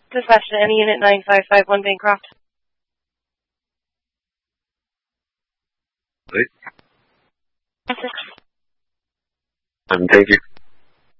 Dispatch to any unit 9551 Bancroft. Right. Message. Thank you.